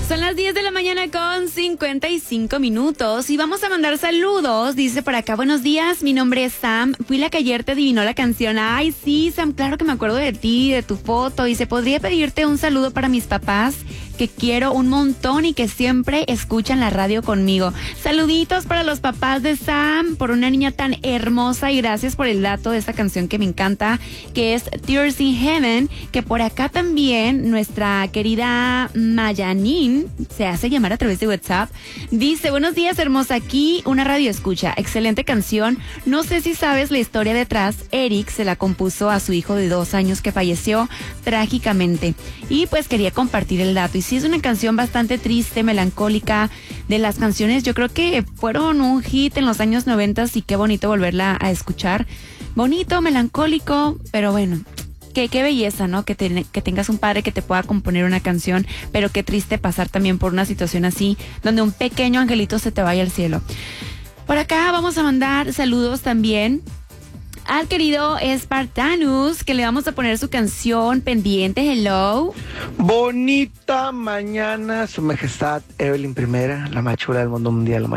Son las 10 de la mañana con 55 minutos y vamos a mandar saludos. Dice por acá, buenos días, mi nombre es Sam. Fui la que ayer te adivinó la canción. Ay, sí, Sam, claro que me acuerdo de ti, de tu foto. Dice, ¿podría pedirte un saludo para mis papás? Que quiero un montón y que siempre escuchan la radio conmigo. Saluditos para los papás de Sam, por una niña tan hermosa, y gracias por el dato de esta canción que me encanta, que es Tears in Heaven, que por acá también nuestra querida Mayanin se hace llamar a través de WhatsApp. Dice, buenos días, hermosa, aquí una radio escucha, excelente canción. No sé si sabes la historia detrás. Eric se la compuso a su hijo de 2 años que falleció trágicamente. Y pues quería compartir el dato. Y sí, es una canción bastante triste, melancólica, de las canciones, yo creo que fueron un hit en los años 90 y qué bonito volverla a escuchar. Bonito, melancólico, pero bueno, qué belleza, ¿no? Que tengas un padre que te pueda componer una canción, pero qué triste pasar también por una situación así, donde un pequeño angelito se te vaya al cielo. Por acá vamos a mandar saludos también al querido Spartanus, que le vamos a poner su canción pendiente. Hello. Bonita mañana, su majestad Evelyn I, la más chula del mundo mundial, la más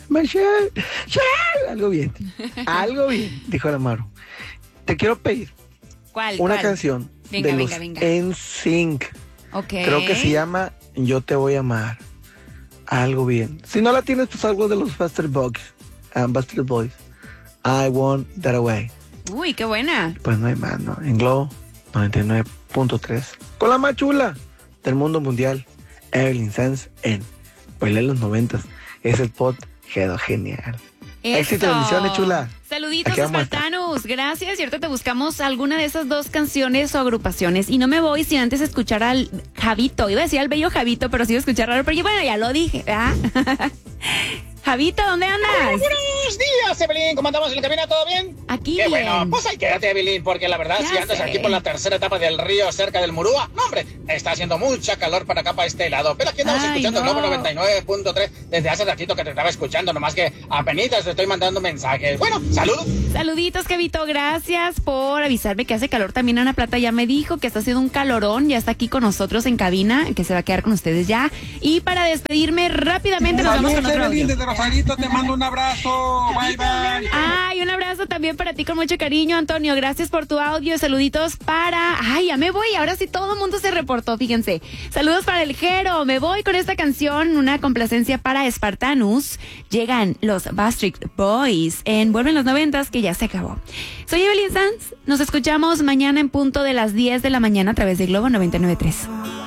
algo bien, dijo la Maru. Te quiero pedir una canción de los NSYNC. Okay. Creo que se llama Yo te voy a amar. Algo bien. Si no la tienes, pues algo de los Bastard Boys. I want that away. Uy, qué buena. Pues no hay más, ¿no? En Globo 99.3. Con la más chula del mundo mundial, Evelyn Sanz en Bailé los 90s. Es el pod, quedó genial. Eso. Éxito, bendiciones, chula. Saluditos, Espartanos. Gracias. Y ahorita te buscamos alguna de esas 2 canciones o agrupaciones. Y no me voy sin antes escuchar al Javito. Iba a decir al bello Javito, pero sí iba a escuchar raro. Pero bueno, ya lo dije, ¿verdad? Javito, ¿dónde andas? Buenos días, Evelyn. ¿Cómo andamos en el camino? ¿Todo bien? Aquí Qué bien. bueno. Pues ahí quédate, Evelyn, porque la verdad, si andas aquí por la tercera etapa del río, cerca del Murúa, no, hombre, está haciendo mucha calor para acá, para este lado. Pero aquí andamos escuchando el Globo 99.3 desde hace ratito que te estaba escuchando, nomás que apenitas te estoy mandando mensajes. Bueno, saludos. Saluditos, Javito. Gracias por avisarme que hace calor también. Ana Plata ya me dijo que está haciendo un calorón. Ya está aquí con nosotros en cabina, que se va a quedar con ustedes ya. Y para despedirme rápidamente nos vamos con otro audio. Desde Rosarito te mando un abrazo. Bye, bye. Ay, un abrazo también para ti con mucho cariño, Antonio. Gracias por tu audio. Saluditos para... Ay, ya me voy. Ahora sí todo el mundo se reportó, fíjense. Saludos para el Jero. Me voy con esta canción, una complacencia para Spartanus. Llegan los Backstreet Boys en Vuelven los 90s, que ya se acabó. Soy Evelyn Sanz. Nos escuchamos mañana en punto de las 10 de la mañana a través de Globo 99.3.